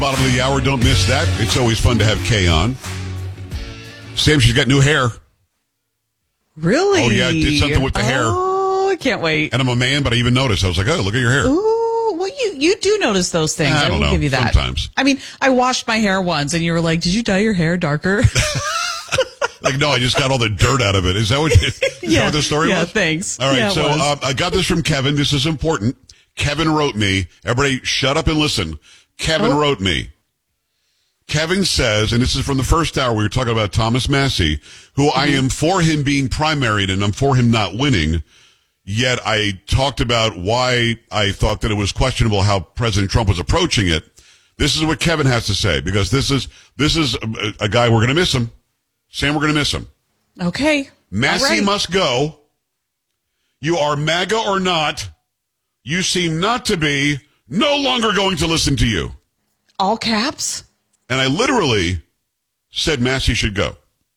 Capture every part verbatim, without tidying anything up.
Bottom of the hour, don't miss that. It's always fun to have Kay on. Sam, she's got new hair. Really? Oh, yeah, did something with the oh, hair. Oh, I can't wait. And I'm a man, but I even noticed. I was like, oh, look at your hair. Ooh, well, you, you do notice those things. I I, don't will know. give you that. Sometimes. I mean, I washed my hair once, and you were like, did you dye your hair darker? Like, no, I just got all the dirt out of it. Is that what, is yeah, that what the story yeah, was? thanks. All right, yeah, so uh, I got this from Kevin. This is important. Kevin wrote me. Everybody shut up and listen. Kevin oh. wrote me. Kevin says, and this is from the first hour, we were talking about Thomas Massie, who mm-hmm. I am for him being primaried and I'm for him not winning. Yet I talked about why I thought that it was questionable how President Trump was approaching it. This is what Kevin has to say, because this is this is a, a guy we're going to miss him. Sam, we're going to miss him. Okay. Massie right. must go. You are MAGA or not. You seem not to be. No longer going to listen to you. All caps? And I literally said Massie should go.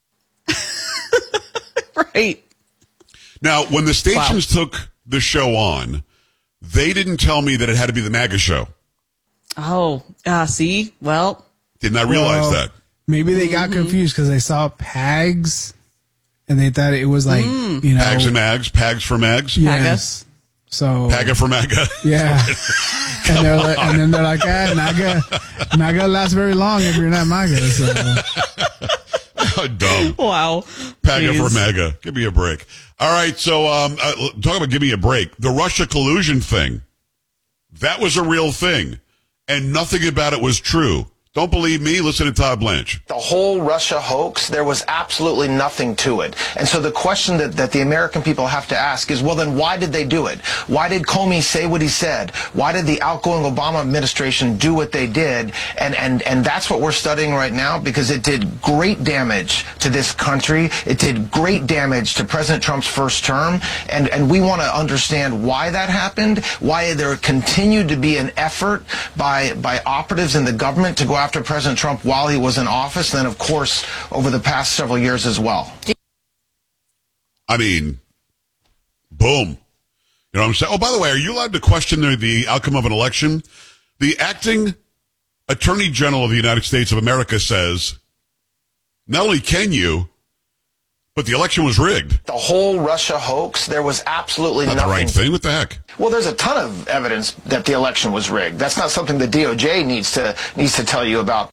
Right. Now, when the stations wow. took the show on, they didn't tell me that it had to be the MAGA show. Oh, uh, see? Well. Did not realize well, that. Maybe they got mm-hmm. confused because they saw Pags and they thought it was like, mm. you know. Pags and Mags, Pags for Mags. Yes. So. Paga for MAGA. Yeah. and, they're like, and then they're like, ah, MAGA, MAGA lasts very long if you're not MAGA. So. Oh, dumb. Wow. Paga Jeez. for MAGA. Give me a break. All right, so um, uh, talk about give me a break. The Russia collusion thing, that was a real thing, and nothing about it was true. Don't believe me? Listen to Todd Blanche. The whole Russia hoax, there was absolutely nothing to it. And so the question that, that the American people have to ask is, well, then why did they do it? Why did Comey say what he said? Why did the outgoing Obama administration do what they did? And, and, and that's what we're studying right now, because it did great damage to this country. It did great damage to President Trump's first term. And, and we want to understand why that happened, why there continued to be an effort by, by operatives in the government to go after President Trump while he was in office, and then, of course, over the past several years as well. I mean, boom. You know what I'm saying? Oh, by the way, are you allowed to question the, the outcome of an election? The acting Attorney General of the United States of America says, not only can you, but the election was rigged. The whole Russia hoax, there was absolutely not nothing. the right thing? What the heck? Well, there's a ton of evidence that the election was rigged. That's not something the D O J needs to needs to tell you about.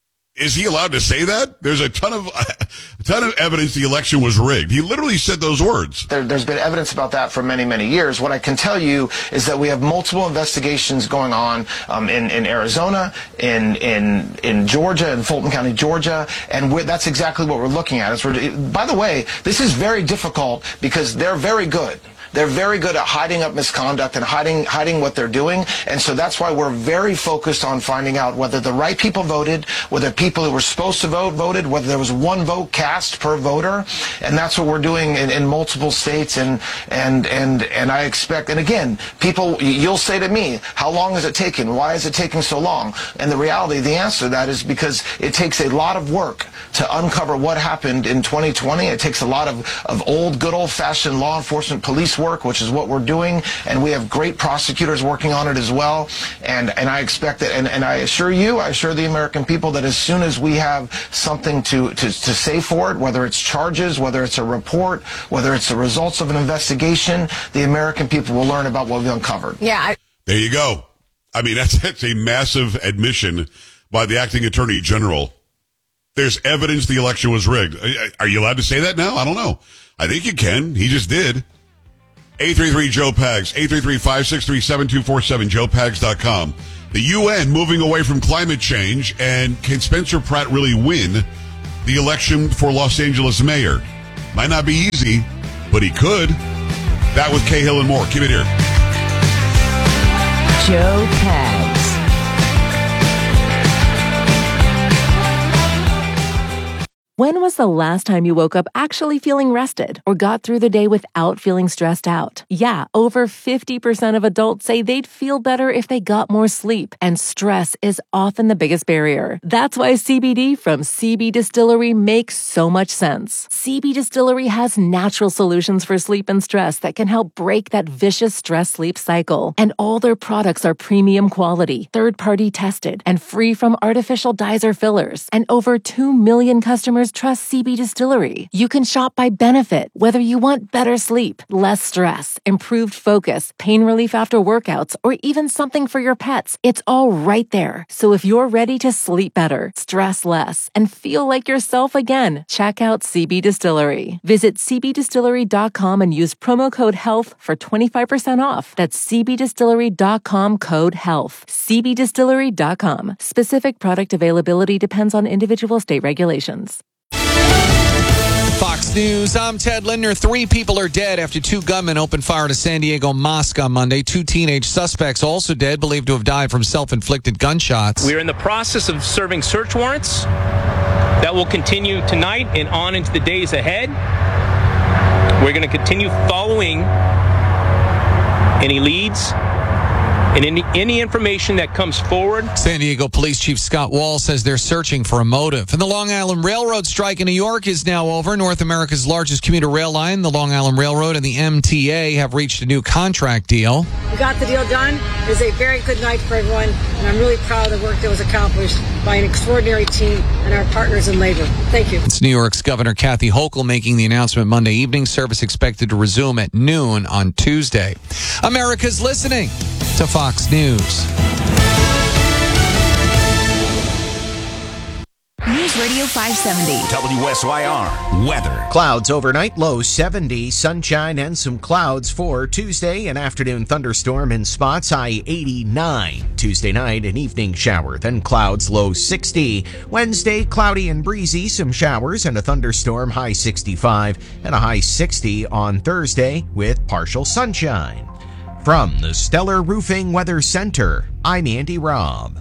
Is he allowed to say that? There's a ton of a ton of evidence the election was rigged. He literally said those words. There, there's been evidence about that for many, many years. What I can tell you is that we have multiple investigations going on um, in, in Arizona, in in in Georgia, in Fulton County, Georgia, and we're, that's exactly what we're looking at. Is we're, by the way, this is very difficult because they're very good. They're very good at hiding up misconduct and hiding hiding what they're doing. And so that's why we're very focused on finding out whether the right people voted, whether people who were supposed to vote voted, whether there was one vote cast per voter. And that's what we're doing in, in multiple states. And, and, and, and I expect, and again, people, you'll say to me, how long has it taken? Why is it taking so long? And the reality, the answer to that is because it takes a lot of work to uncover what happened in twenty twenty. It takes a lot of, of old, good old-fashioned law enforcement police work, which is what we're doing, and we have great prosecutors working on it as well. And and I expect that, and, and I assure you, I assure the American people that as soon as we have something to, to, to say for it, whether it's charges, whether it's a report, whether it's the results of an investigation, the American people will learn about what we've uncovered. Yeah. I- there you go. I mean, that's, that's a massive admission by the acting Attorney General. There's evidence the election was rigged. Are you allowed to say that now? I don't know. I think you can. He just did. eight three three Joe Pags, eight three three, five six three, seven two four seven, joe pags dot com. The U N moving away from climate change, and can Spencer Pratt really win the election for Los Angeles mayor? Might not be easy, but he could. That with Cahill and more. Keep it here. Joe Pags. When was the last time you woke up actually feeling rested or got through the day without feeling stressed out? Yeah, over fifty percent of adults say they'd feel better if they got more sleep, and stress is often the biggest barrier. That's why C B D from C B Distillery makes so much sense. C B Distillery has natural solutions for sleep and stress that can help break that vicious stress-sleep cycle. And all their products are premium quality, third-party tested, and free from artificial dyes or fillers. And over two million customers trust C B Distillery. You can shop by benefit, whether you want better sleep, less stress, improved focus, pain relief after workouts, or even something for your pets. It's all right there. So if you're ready to sleep better, stress less, and feel like yourself again, check out C B Distillery. Visit c b distillery dot com and use promo code HEALTH for twenty-five percent off. That's c b distillery dot com code HEALTH. c b distillery dot com. Specific product availability depends on individual state regulations. Fox News, I'm Ted Lindner. Three people are dead after two gunmen opened fire at a San Diego mosque on Monday. Two teenage suspects also dead, believed to have died from self-inflicted gunshots. We're in the process of serving search warrants that will continue tonight and on into the days ahead. We're going to continue following any leads and any, any information that comes forward. San Diego Police Chief Scott Wall says they're searching for a motive. And the Long Island Railroad strike in New York is now over. North America's largest commuter rail line, the Long Island Railroad and the M T A have reached a new contract deal. We got the deal done. It was a very good night for everyone, and I'm really proud of the work that was accomplished by an extraordinary team and our partners in labor. Thank you. It's New York's Governor Kathy Hochul making the announcement Monday evening. Service expected to resume at noon on Tuesday. America's listening to Fox News. News Radio five seventy. W S Y R weather. Clouds overnight, low seventy, sunshine and some clouds for Tuesday. An afternoon thunderstorm in spots, high eighty-nine. Tuesday night, an evening shower, then clouds, low sixty. Wednesday, cloudy and breezy, some showers and a thunderstorm, high sixty-five, and a high sixty on Thursday with partial sunshine. From the Stellar Roofing Weather Center, I'm Andy Robb.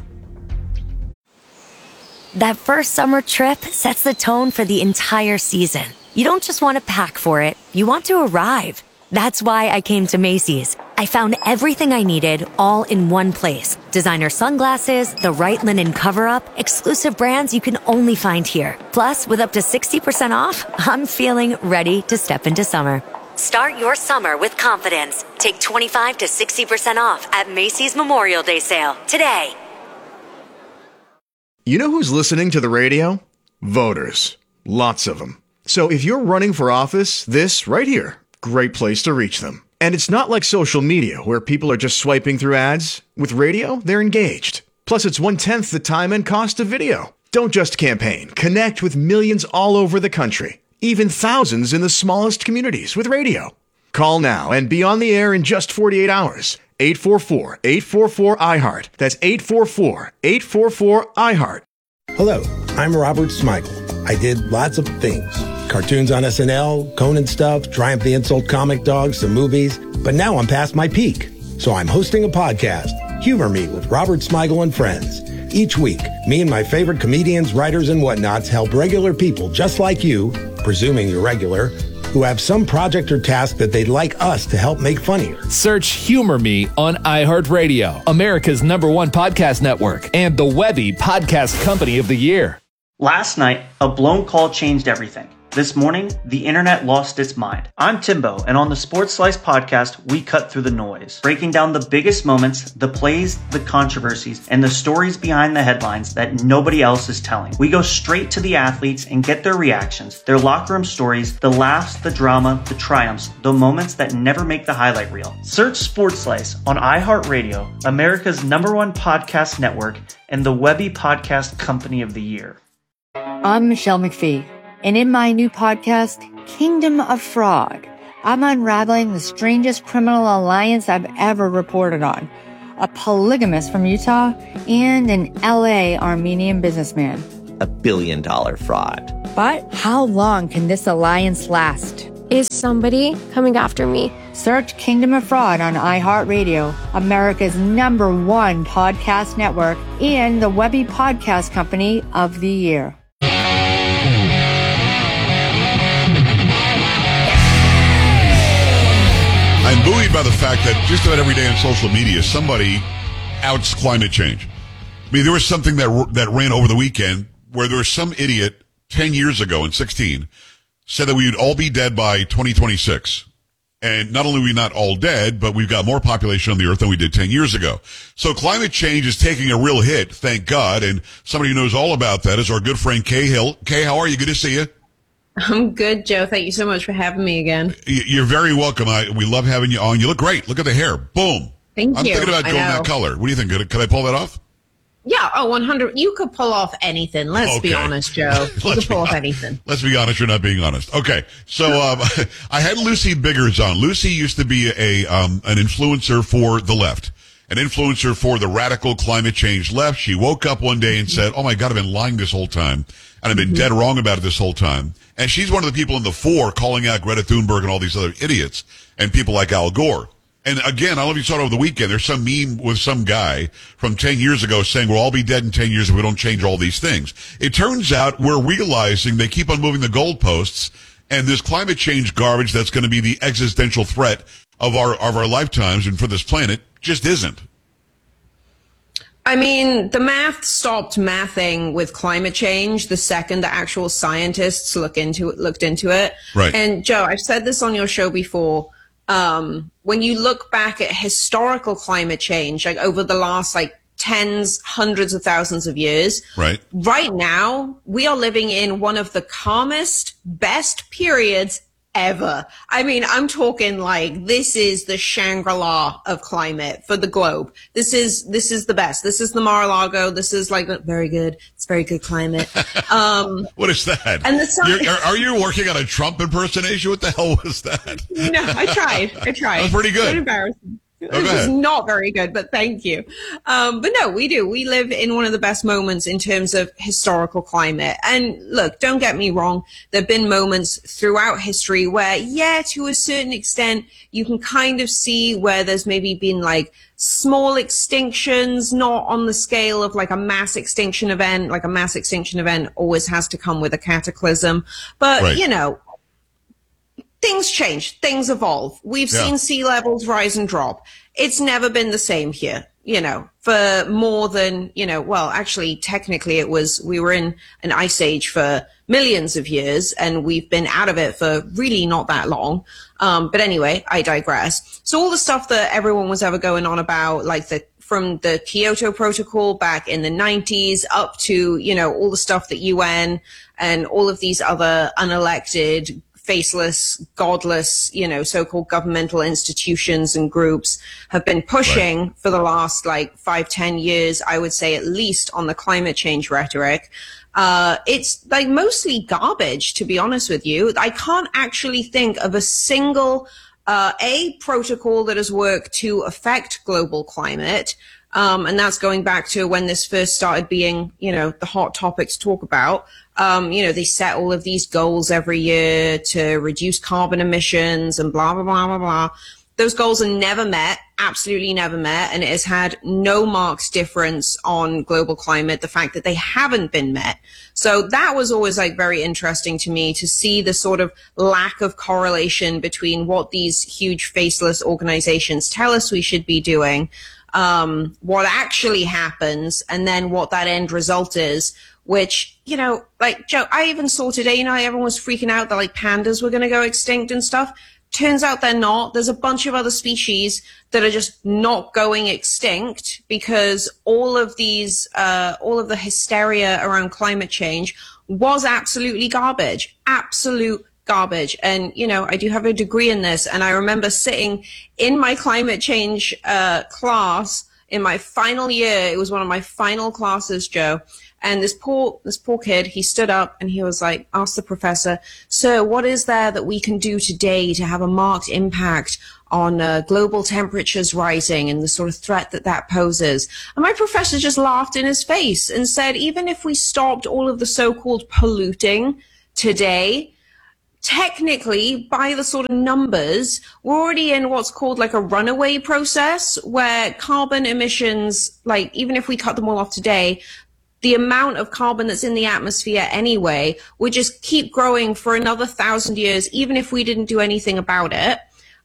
That first summer trip sets the tone for the entire season. You don't just want to pack for it, you want to arrive. That's why I came to Macy's. I found everything I needed all in one place. Designer sunglasses, the right linen cover-up, exclusive brands you can only find here. Plus, with up to sixty percent off, I'm feeling ready to step into summer. Start your summer with confidence. Take twenty-five to sixty percent off at Macy's Memorial Day sale today. You know who's listening to the radio? Voters. Lots of them. So if you're running for office, this right here, great place to reach them. And it's not like social media where people are just swiping through ads. With radio, they're engaged. Plus, it's one-tenth the time and cost of video. Don't just campaign. Connect with millions all over the country. Even thousands in the smallest communities with radio. Call now and be on the air in just forty-eight hours. eight four four, eight four four, I heart. That's eight four four, eight four four, I heart. Hello, I'm Robert Smigel. I did lots of things. Cartoons on S N L, Conan stuff, Triumph the Insult comic dogs, some movies. But now I'm past my peak. So I'm hosting a podcast, Humor Me with Robert Smigel and Friends. Each week, me and my favorite comedians, writers, and whatnots help regular people just like you, presuming you're regular, who have some project or task that they'd like us to help make funnier. Search Humor Me on iHeartRadio, America's number one podcast network, and the Webby Podcast Company of the Year. Last night, a blown call changed everything. This morning, the internet lost its mind. I'm Timbo, and on the Sports Slice podcast, we cut through the noise, breaking down the biggest moments, the plays, the controversies, and the stories behind the headlines that nobody else is telling. We go straight to the athletes and get their reactions, their locker room stories, the laughs, the drama, the triumphs, the moments that never make the highlight reel. Search Sports Slice on iHeartRadio, America's number one podcast network, and the Webby Podcast Company of the Year. I'm Michelle McPhee. And in my new podcast, Kingdom of Fraud, I'm unraveling the strangest criminal alliance I've ever reported on. A polygamist from Utah and an L A Armenian businessman. A billion dollar fraud. But how long can this alliance last? Is somebody coming after me? Search Kingdom of Fraud on iHeartRadio, America's number one podcast network, and the Webby Podcast Company of the Year. I'm buoyed by the fact that just about every day on social media, somebody outs climate change. I mean, there was something that that ran over the weekend where there was some idiot ten years ago in sixteen said that we would all be dead by twenty twenty-six. And not only are we not all dead, but we've got more population on the earth than we did ten years ago. So climate change is taking a real hit, thank God. And somebody who knows all about that is our good friend Kay Hill. Kay, how are you? Good to see you. I'm good, Joe. Thank you so much for having me again. You're very welcome. I, we love having you on. You look great. Look at the hair. Boom. Thank I'm you. I'm thinking about I going know. that color. What do you think? Could, could I pull that off? Yeah, oh, one hundred. You could pull off anything. Let's be Okay. honest, Joe. You could pull off hon- anything. Let's be honest. You're not being honest. Okay. So, um, I had Lucy Biggers on. Lucy used to be a, um, an influencer for the left, an influencer for the radical climate change left. She woke up one day and said, oh my God, I've been lying this whole time. And I've been dead wrong about it this whole time. And she's one of the people in the four calling out Greta Thunberg and all these other idiots and people like Al Gore. And again, I don't know if you saw it over the weekend. There's some meme with some guy from ten years ago saying we'll all be dead in ten years if we don't change all these things. It turns out we're realizing they keep on moving the goalposts, and this climate change garbage that's going to be the existential threat of our of our lifetimes and for this planet just isn't. I mean, the math stopped mathing with climate change the second the actual scientists look into it, looked into it. Right. And Joe, I've said this on your show before. Um, when you look back at historical climate change, like over the last like tens, hundreds of thousands of years, Right. right now we are living in one of the calmest, best periods ever. I mean, I'm talking like this is the Shangri-La of climate for the globe. This is this is the best. This is the Mar-a-Lago. This is like very good. It's very good climate. Um, What is that? And the sun- You're, are, are you working on a Trump impersonation? What the hell was that? No, I tried. I tried. That was pretty good. It's embarrassing. Oh, It go was ahead. not very good, but thank you. Um, but no, we do. We live in one of the best moments in terms of historical climate. And look, don't get me wrong. There have been moments throughout history where, yeah, to a certain extent, you can kind of see where there's maybe been like small extinctions, not on the scale of like a mass extinction event. Like a mass extinction event always has to come with a cataclysm. But, Right. you know, things change, things evolve. We've Yeah. seen sea levels rise and drop. It's never been the same here, you know, for more than, you know, well, actually, technically it was, we were in an ice age for millions of years and we've been out of it for really not that long. Um, but anyway, I digress. So all the stuff that everyone was ever going on about, like the, from the Kyoto Protocol back in the nineties up to, you know, all the stuff that U N and all of these other unelected, faceless, godless, you know, so-called governmental institutions and groups have been pushing Right. for the last like five, ten years, I would say at least on the climate change rhetoric. Uh, it's like mostly garbage, to be honest with you. I can't actually think of a single, uh, a protocol that has worked to affect global climate. Um, and that's going back to when this first started being, you know, the hot topic to talk about. Um, you know, they set all of these goals every year to reduce carbon emissions and blah, blah, blah, blah, blah. Those goals are never met, absolutely never met, and it has had no marked difference on global climate, the fact that they haven't been met. So that was always like very interesting to me to see the sort of lack of correlation between what these huge faceless organizations tell us we should be doing, um, what actually happens, and then what that end result is, which, you know, like, Joe, I even saw today, you know, everyone was freaking out that like pandas were going to go extinct and stuff. Turns out they're not. There's a bunch of other species that are just not going extinct because all of these, uh, all of the hysteria around climate change was absolutely garbage. Absolute garbage. And, you know, I do have a degree in this, and I remember sitting in my climate change uh, class in my final year. It was one of my final classes, Joe. And this poor, this poor kid, he stood up and he was like, asked the professor, "Sir, what is there that we can do today to have a marked impact on uh, global temperatures rising and the sort of threat that that poses?" And my professor just laughed in his face and said, even if we stopped all of the so-called polluting today, technically, by the sort of numbers, we're already in what's called like a runaway process where carbon emissions, like even if we cut them all off today, the amount of carbon that's in the atmosphere anyway would just keep growing for another thousand years, even if we didn't do anything about it.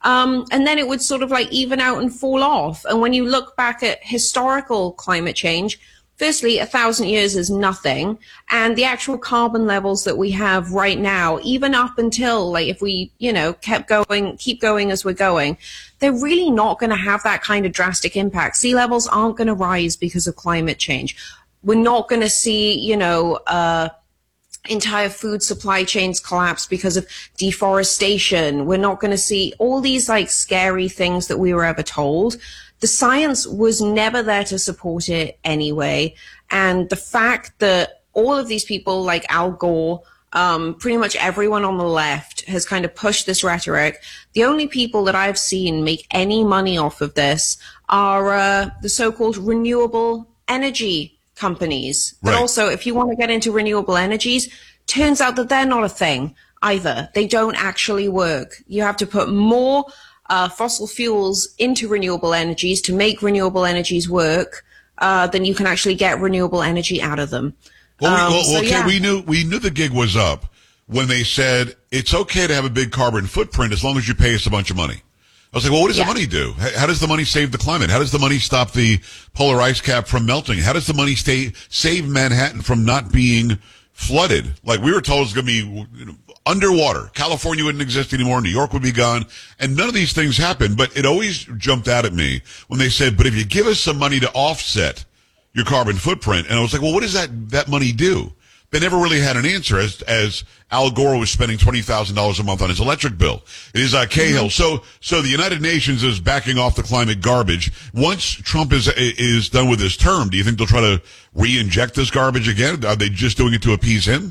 Um, and then it would sort of like even out and fall off. And when you look back at historical climate change, firstly, a thousand years is nothing. And the actual carbon levels that we have right now, even up until like if we, you know, kept going, keep going as we're going, they're really not going to have that kind of drastic impact. Sea levels aren't going to rise because of climate change. We're not going to see, you know, uh, entire food supply chains collapse because of deforestation. We're not going to see all these like scary things that we were ever told. The science was never there to support it anyway. And the fact that all of these people like Al Gore, um, pretty much everyone on the left has kind of pushed this rhetoric. The only people that I've seen make any money off of this are uh, the so-called renewable energy companies. But Right. also, if you want to get into renewable energies, turns out that they're not a thing either. They don't actually work. You have to put more uh, fossil fuels into renewable energies to make renewable energies work uh, than you can actually get renewable energy out of them. Well, we, Um, well, so, okay, yeah. we knew we knew the gig was up when they said it's okay to have a big carbon footprint as long as you pay us a bunch of money. I was like, well, what does Yeah. the money do? How how does the money save the climate? How does the money stop the polar ice cap from melting? How does the money stay save Manhattan from not being flooded? Like we were told it's going to be you know, underwater. California wouldn't exist anymore. New York would be gone. And none of these things happened. But it always jumped out at me when they said, but if you give us some money to offset your carbon footprint. And I was like, well, what does that, that money do? They never really had an answer as, as Al Gore was spending twenty thousand dollars a month on his electric bill. It is, uh, Cahill. So, so the United Nations is backing off the climate garbage. Once Trump is, is done with his term, do you think they'll try to re-inject this garbage again? Are they just doing it to appease him?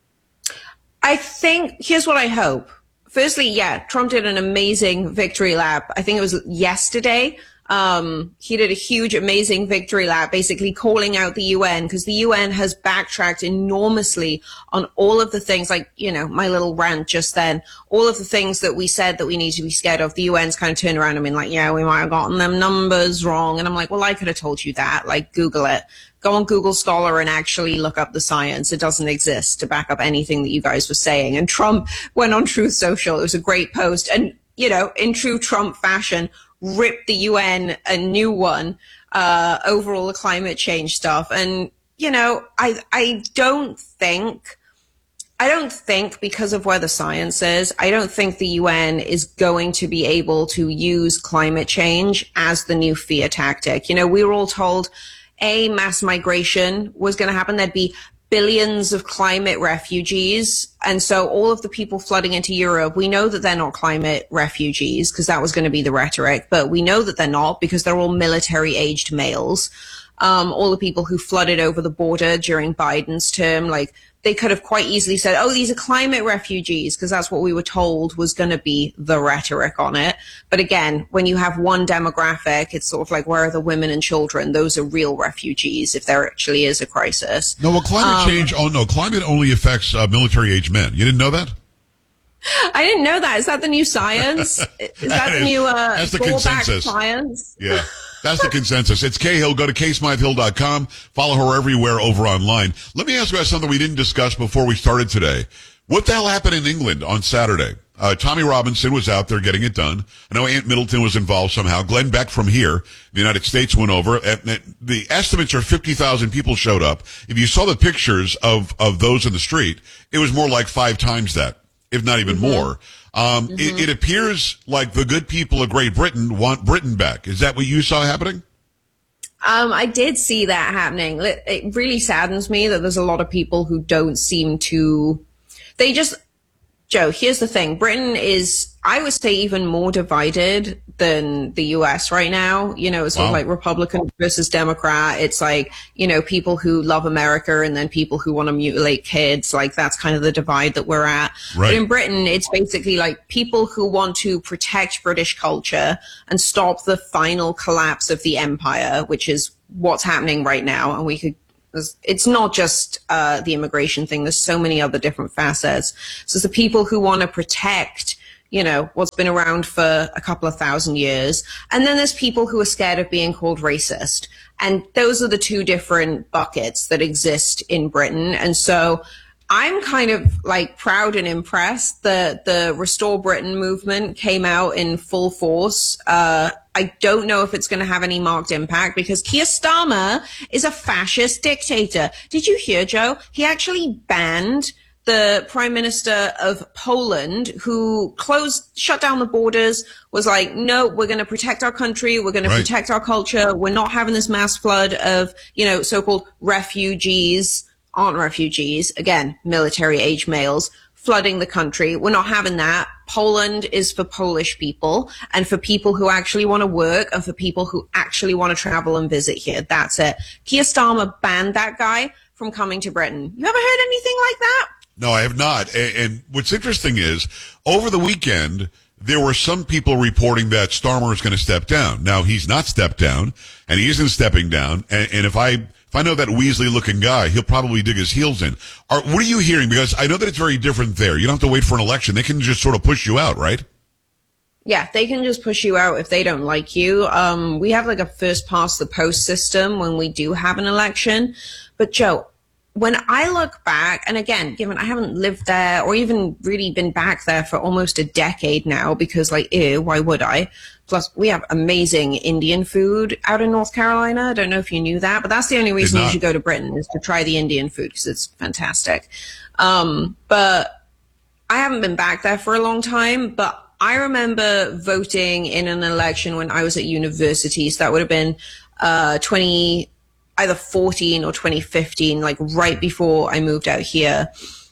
I think, here's what I hope. Firstly, yeah, Trump did an amazing victory lap. I think it was yesterday. Um, he did a huge, amazing victory lap, basically calling out the U N, because the U N has backtracked enormously on all of the things, like, you know, my little rant just then, all of the things that we said that we need to be scared of. The U N's kind of turned around and been like, yeah, we might have gotten them numbers wrong. And I'm like, well, I could have told you that. Like, Google it. Go on Google Scholar and actually look up the science. It doesn't exist to back up anything that you guys were saying. And Trump went on Truth Social. It was a great post. And, you know, in true Trump fashion, ripped the U N a new one uh, over all the climate change stuff. And, you know, I I don't think, I don't think because of where the science is, I don't think the U N is going to be able to use climate change as the new fear tactic. You know, we were all told a mass migration was going to happen. There'd be billions of climate refugees. And so all of the people flooding into Europe, we know that they're not climate refugees because that was going to be the rhetoric, but we know that they're not because they're all military aged males. Um, all the people who flooded over the border during Biden's term, like they could have quite easily said, oh, these are climate refugees, because that's what we were told was going to be the rhetoric on it. But again, when you have one demographic, it's sort of like, where are the women and children? Those are real refugees if there actually is a crisis. No, well, climate Um, change, oh no, climate only affects uh, military-age men. You didn't know that? I didn't know that. Is that the new science? Is that the new uh, That's the fallback consensus. science? Yeah, that's the consensus. It's Cahill. Go to K Smythe Hill dot com. Follow her everywhere over online. Let me ask you about something we didn't discuss before we started today. What the hell happened in England on Saturday? Uh, Tommy Robinson was out there getting it done. I know Ant Middleton was involved somehow. Glenn Beck from here, the United States, went over. And the estimates are fifty thousand people showed up. If you saw the pictures of, of those in the street, it was more like five times that, if not even mm-hmm. more. Um, mm-hmm. it, it appears like the good people of Great Britain want Britain back. Is that what you saw happening? Um, I did see that happening. It really saddens me that there's a lot of people who don't seem to, they just, Joe, here's the thing. Britain is, I would say, even more divided than the U S right now. You know, it's sort wow. of like Republican versus Democrat. It's like, you know, people who love America and then people who want to mutilate kids. Like, that's kind of the divide that we're at. Right. But in Britain, it's basically like people who want to protect British culture and stop the final collapse of the empire, which is what's happening right now. And we could, it's not just uh, the immigration thing. There's so many other different facets. So it's the people who want to protect, you know, what's been around for a couple of thousand years. And then there's people who are scared of being called racist. And those are the two different buckets that exist in Britain. And so I'm kind of like proud and impressed that the Restore Britain movement came out in full force. Uh, I don't know if it's going to have any marked impact because Keir Starmer is a fascist dictator. Did you hear, Joe? He actually banned the Prime Minister of Poland, who closed, shut down the borders, was like, no, we're going to protect our country. We're going to Right. protect our culture. We're not having this mass flood of, you know, so-called refugees, aren't refugees, again, military age males, flooding the country. We're not having that. Poland is for Polish people and for people who actually want to work and for people who actually want to travel and visit here. That's it. Keir Starmer banned that guy from coming to Britain. You ever heard anything like that? No, I have not. And, and what's interesting is, over the weekend, there were some people reporting that Starmer is going to step down. Now, he's not stepped down, and he isn't stepping down. And, and if I if I know that Weasley-looking guy, he'll probably dig his heels in. Are, what are you hearing? Because I know that it's very different there. You don't have to wait for an election. They can just sort of push you out, right? Yeah, they can just push you out if they don't like you. Um, we have like a first past the post system when we do have an election. But Joe, when I look back, and again, given I haven't lived there or even really been back there for almost a decade now, because like, ew, why would I? Plus, we have amazing Indian food out in North Carolina. I don't know if you knew that, but that's the only reason you should go to Britain is to try the Indian food because it's fantastic. Um, but I haven't been back there for a long time, but I remember voting in an election when I was at university. So that would have been uh, twenty, either fourteen or twenty fifteen, like right before I moved out here.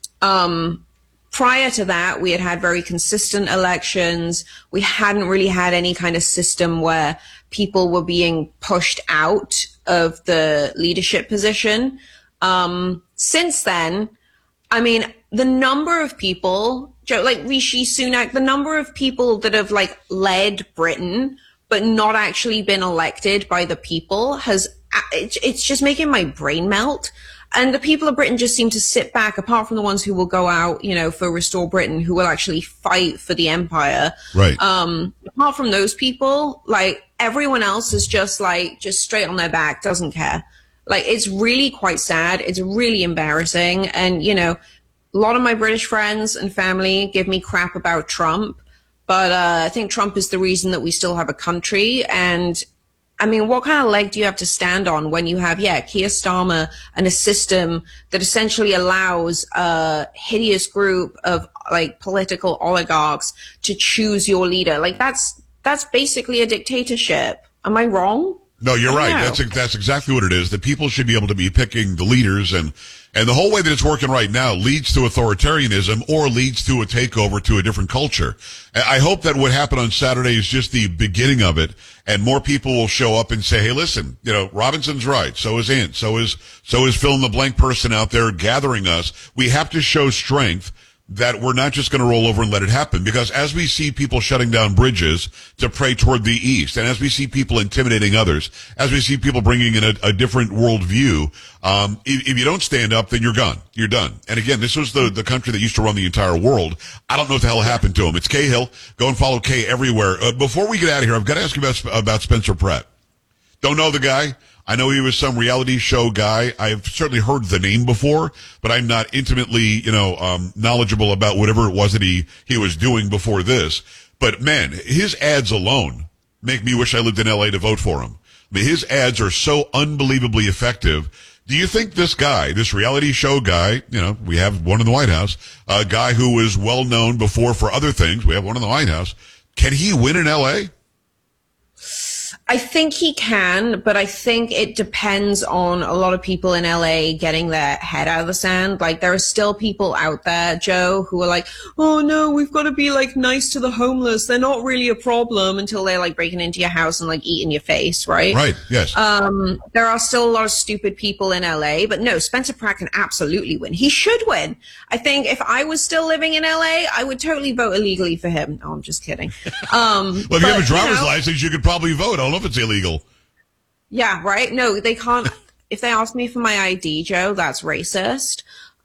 Um, prior to that, we had had very consistent elections. We hadn't really had any kind of system where people were being pushed out of the leadership position. Um, since then, I mean, the number of people, Joe, like Rishi Sunak, the number of people that have like led Britain, but not actually been elected by the people has, it's just making my brain melt. And the people of Britain just seem to sit back, apart from the ones who will go out, you know, for Restore Britain, who will actually fight for the empire. Right. Um, apart from those people, like everyone else is just like, just straight on their back, doesn't care. Like, it's really quite sad. It's really embarrassing. And, you know, a lot of my British friends and family give me crap about Trump. But uh, I think Trump is the reason that we still have a country. And I mean, what kind of leg do you have to stand on when you have, yeah, Keir Starmer and a system that essentially allows a hideous group of like political oligarchs to choose your leader? Like that's, that's basically a dictatorship. Am I wrong? No, you're right. know. That's that's exactly what it is. That people should be able to be picking the leaders, and and the whole way that it's working right now leads to authoritarianism or leads to a takeover to a different culture. I hope that what happened on Saturday is just the beginning of it, and more people will show up and say, "Hey, listen, you know, Robinson's right. So is Ant. So is so is fill in the blank person out there gathering us. We have to show strength." That we're not just going to roll over and let it happen. Because as we see people shutting down bridges to pray toward the east, and as we see people intimidating others, as we see people bringing in a, a different worldview, um, if, if you don't stand up, then you're gone. You're done. And again, this was the, the country that used to run the entire world. I don't know what the hell happened to him. It's Cahill. Go and follow Kay everywhere. Uh, before we get out of here, I've got to ask you about, about Spencer Pratt. Don't know the guy. I know he was some reality show guy. I've certainly heard the name before, but I'm not intimately, you know, um, knowledgeable about whatever it was that he, he was doing before this. But man, his ads alone make me wish I lived in L A to vote for him. I mean, his ads are so unbelievably effective. Do you think this guy, this reality show guy, you know, we have one in the White House, a guy who was well known before for other things, we have one in the White House, can he win in L A? I think he can, but I think it depends on a lot of people in L A getting their head out of the sand. Like, there are still people out there, Joe, who are like, oh no, we've got to be like nice to the homeless. They're not really a problem, until they're like breaking into your house and like eating your face, right? Right, yes. Um, there are still a lot of stupid people in L A, but no, Spencer Pratt can absolutely win. He should win. I think if I was still living in L A, I would totally vote illegally for him. No, I'm just kidding. Um, well, if but, you have a driver's you know, license, you could probably vote. I don't know if it's illegal. Yeah, right? No, they can't. If they ask me for my I D, Joe, that's racist.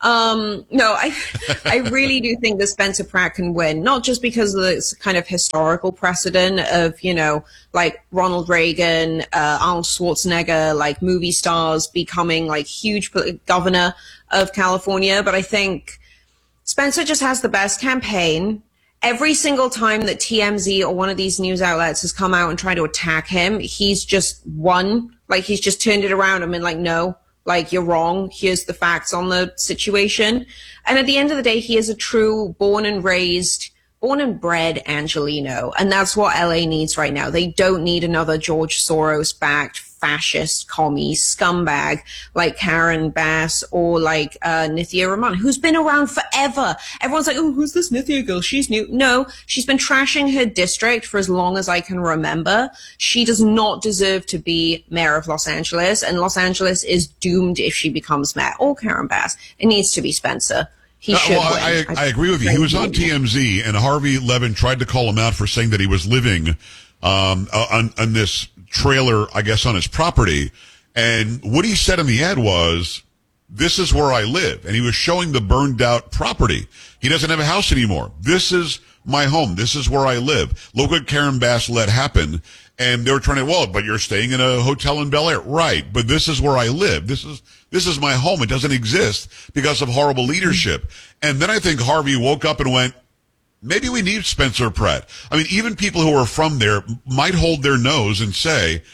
Um, no, I, I really do think that Spencer Pratt can win, not just because of this kind of historical precedent of, you know, like Ronald Reagan, uh, Arnold Schwarzenegger, like movie stars becoming like huge governor of California. But I think Spencer just has the best campaign. Every single time that T M Z or one of these news outlets has come out and tried to attack him, he's just won. Like, he's just turned it around and been like, no, like, you're wrong. Here's the facts on the situation. And at the end of the day, he is a true born and raised, born and bred Angelino. And that's what L A needs right now. They don't need another George Soros-backed fascist, commie, scumbag like Karen Bass or like uh, Nithya Raman, who's been around forever. Everyone's like, oh, who's this Nithya girl? She's new. No, she's been trashing her district for as long as I can remember. She does not deserve to be mayor of Los Angeles, and Los Angeles is doomed if she becomes mayor. Or Karen Bass. It needs to be Spencer. He Uh, should well, win. I, I agree with you. He was on T M Z, and Harvey Levin tried to call him out for saying that he was living um, on, on this trailer, I guess, on his property. And what he said in the ad was, this is where I live. And he was showing the burned out property. He doesn't have a house anymore. This is my home. This is where I live. Look what Karen Bass let happen. And they were trying to, well, but you're staying in a hotel in Bel Air. Right. But this is where I live. This is, this is my home. It doesn't exist because of horrible leadership. And then I think Harvey woke up and went, maybe we need Spencer Pratt. I mean, even people who are from there might hold their nose and say,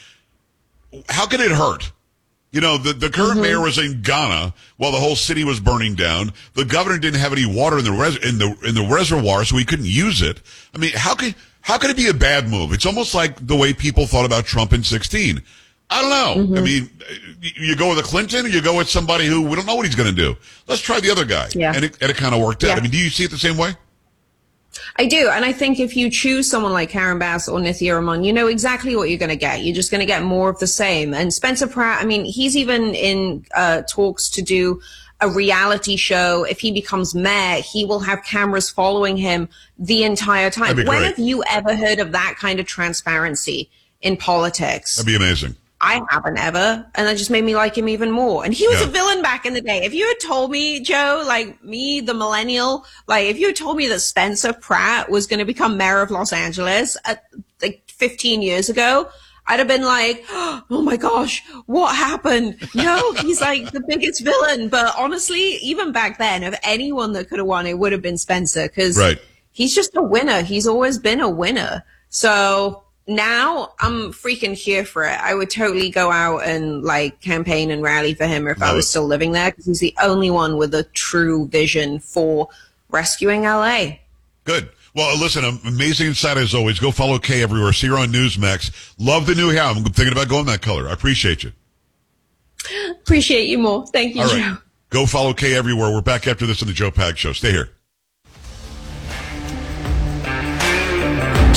how can it hurt? You know, the, the current mm-hmm. mayor was in Ghana while the whole city was burning down. The governor didn't have any water in the res- in the in the reservoir, so he couldn't use it. I mean, how can how can it be a bad move? It's almost like the way people thought about Trump in sixteen. I don't know. Mm-hmm. I mean, you go with a Clinton or you go with somebody who we don't know what he's going to do. Let's try the other guy. Yeah. And it, and it kind of worked out. Yeah. I mean, do you see it the same way? I do. And I think if you choose someone like Karen Bass or Nithya Raman, you know exactly what you're going to get. You're just going to get more of the same. And Spencer Pratt, I mean, he's even in uh, talks to do a reality show. If he becomes mayor, he will have cameras following him the entire time. When great. have you ever heard of that kind of transparency in politics? That'd be amazing. I haven't ever, and that just made me like him even more. And he was Yeah. a villain back in the day. If you had told me, Joe, like me, the millennial, like if you had told me that Spencer Pratt was going to become mayor of Los Angeles at, like fifteen years ago, I'd have been like, oh my gosh, what happened? No, he's like the biggest villain. But honestly, even back then, of anyone that could have won, it would have been Spencer, because Right. he's just a winner. He's always been a winner. So now I'm freaking here for it. I would totally go out and like campaign and rally for him if I was still living there, because he's the only one with a true vision for rescuing L A. Good. Well, listen, amazing insight as always. Go follow Kay everywhere. See her on Newsmax. Love the new hair. I'm thinking about going that color. I appreciate you. Appreciate you more. Thank you, All Joe. right. Go follow Kay everywhere. We're back after this on the Joe Pag Show. Stay here.